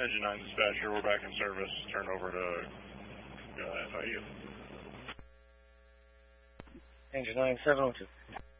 Engine 9 dispatcher, we're back in service. Turn over to FIU. Engine 9, 702.